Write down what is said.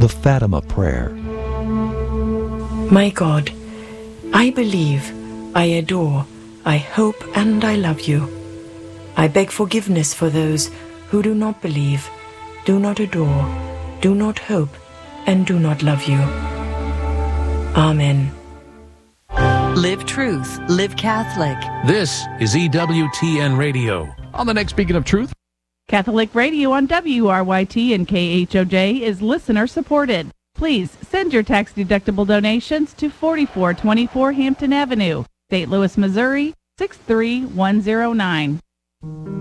the Fatima Prayer. My God, I believe, I adore, I hope, and I love you. I beg forgiveness for those who do not believe, do not adore, do not hope, and do not love you. Amen. Live truth, live Catholic. This is EWTN Radio. On the next Beacon of Truth, Catholic Radio on WRYT and KHOJ is listener supported. Please send your tax-deductible donations to 4424 Hampton Avenue, St. Louis, Missouri 63109.